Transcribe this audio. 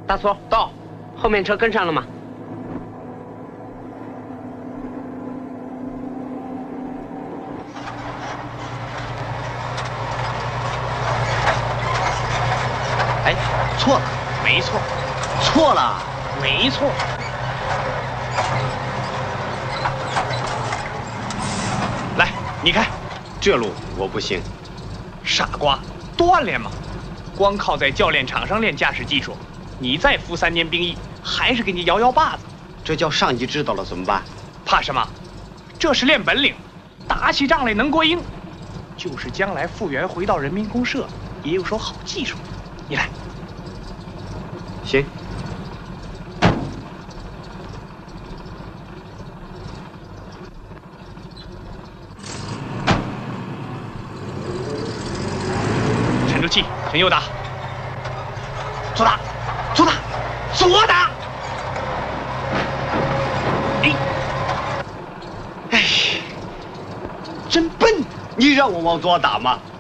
大粗到，后面车跟上了吗？ 哎，错了， 没错， 错了， 没错。来，你看， 这路我不行。 傻瓜，锻炼嘛，光靠在教练场上练驾驶技术，你再服3年兵役，还是给你摇摇把子。 这叫上级知道了怎么办？ 怕什么？这是练本领，打起仗来能过硬。就是将来复员回到人民公社，也有手好技术。你来。 行。 沉住气，向右打。左打，左打，左打。 哎，真笨！你让我往左打吗？